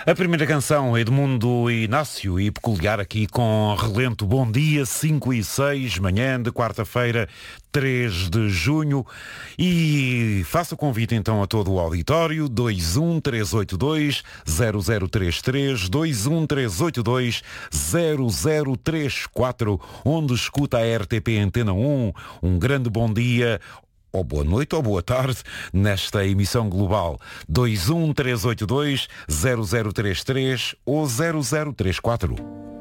A primeira canção, Edmundo Inácio, e peculiar aqui com relento. Bom dia, 5 e 6, manhã de quarta-feira, 3 de junho. E faço o convite então a todo o auditório, 21382-0033, 21382-0034, onde escuta a RTP Antena 1. Um grande bom dia, ou boa noite ou boa tarde, nesta emissão global. 21382-0033 ou 0034.